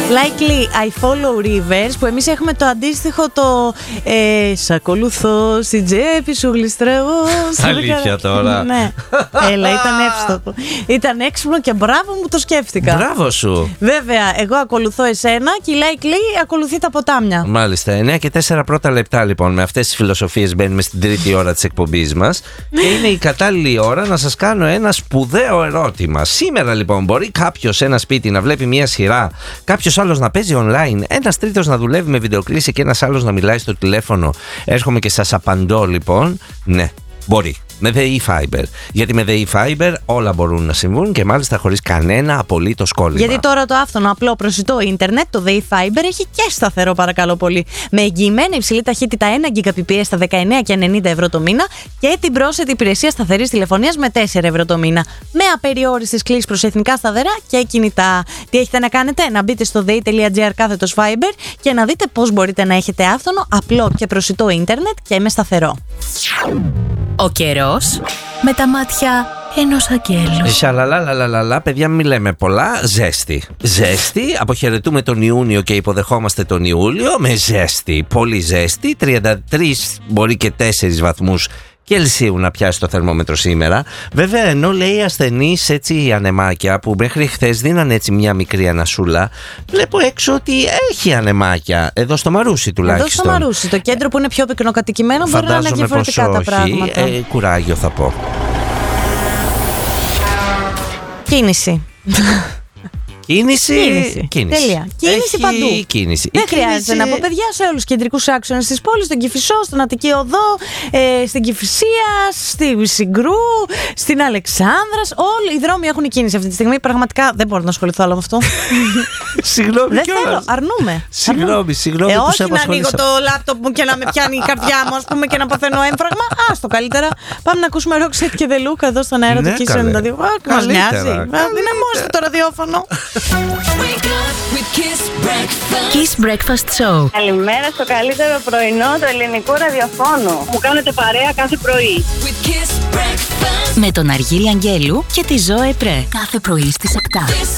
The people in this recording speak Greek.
Likely I follow rivers, που εμείς έχουμε το αντίστοιχο το σ' ακολουθώ στην τσέπη σου γλιστρεύω. Αλήθεια τώρα? Ναι. Έλα, ήταν εύστοχο. Ήταν έξυπνο και μπράβο μου, το σκέφτηκα. Μπράβο σου. Βέβαια, εγώ ακολουθώ εσένα και η Likely ακολουθεί τα ποτάμια. Μάλιστα, 9 και 4 πρώτα λεπτά λοιπόν. Με αυτές τις φιλοσοφίες μπαίνουμε στην τρίτη ώρα της εκπομπής μας. Και είναι η κατάλληλη ώρα να σας κάνω ένα σπουδαίο ερώτημα. Σήμερα λοιπόν μπορεί κάποιος σε ένα σπίτι να βλέπει μια σειρά, κάποιος άλλος να παίζει online, ένας τρίτος να δουλεύει με βιντεοκλήση και ένας άλλος να μιλάει στο τηλέφωνο. Έρχομαι και σας απαντώ λοιπόν. Ναι, μπορεί. Με ΔΕΗ Fiber. Γιατί με ΔΕΗ Fiber όλα μπορούν να συμβούν και μάλιστα χωρίς κανένα απολύτως κόλλημα. Γιατί τώρα το άφθονο απλό προσιτό ίντερνετ, το ΔΕΗ Fiber, έχει και σταθερό, παρακαλώ πολύ. Με εγγυημένη υψηλή ταχύτητα 1 Gbps στα 19 και 90 ευρώ το μήνα και την πρόσθετη υπηρεσία σταθερής τηλεφωνίας με 4 ευρώ το μήνα. Με απεριόριστες κλήσεις προς εθνικά σταθερά και κινητά. Τι έχετε να κάνετε? Να μπείτε στο dei.gr/Fiber και να δείτε πώς μπορείτε να έχετε άφθονο, απλό και προσιτό ίντερνετ και με σταθερό. Ο καιρός με τα μάτια ενός αγγέλου. Σαλαλαλαλαλα, παιδιά, μην λέμε πολλά. Ζέστη. Ζέστη. Αποχαιρετούμε τον Ιούνιο και υποδεχόμαστε τον Ιούλιο με ζέστη. Πολύ ζέστη. 33 μπορεί και 4 βαθμούς Κελσίου να πιάσει το θερμόμετρο σήμερα. Βέβαια, ενώ λέει ασθενείς έτσι ανεμάκια που μέχρι χθες δίνανε έτσι μια μικρή ανασούλα, βλέπω έξω ότι έχει ανεμάκια. Εδώ στο Μαρούσι τουλάχιστον. Εδώ στο Μαρούσι, το κέντρο που είναι πιο πυκνοκατοικημένο, μπορεί να είναι διαφορετικά τα πράγματα. Κουράγιο θα πω. Κίνηση. Κίνηση. Τέλεια. Κίνηση παντού. Κίνηση. Δεν χρειάζεται να πω, παιδιά, σε όλους τους κεντρικούς άξονες της πόλης, στον Κηφισό, στον Αττική Οδό, στην Κηφισία, στη Συγκρού, στην Αλεξάνδρας. Όλοι οι δρόμοι έχουν κίνηση αυτή τη στιγμή. Πραγματικά δεν μπορώ να ασχοληθώ άλλο με αυτό. Συγγνώμη. Δεν θέλω. Αρνούμε. Συγγνώμη. Όχι να ανοίγω το λάπτοπ μου και να με πιάνει η καρδιά μου, ας πούμε, και να παθαίνω έμφραγμα. Άστο καλύτερα. Πάμε να ακούσουμε Roxette και The Look εδώ στον αέρα του Kiss 92. Μας νοιάζει. Δυναμώστε το ραδιόφωνο. Kiss Breakfast Show. Καλημέρα στο καλύτερο πρωινό του ελληνικού ραδιοφώνου. Μου κάνετε παρέα κάθε πρωί. Με τον Αργύρη Αγγέλου και τη Ζωέ Πρέ. Κάθε πρωί στις 7.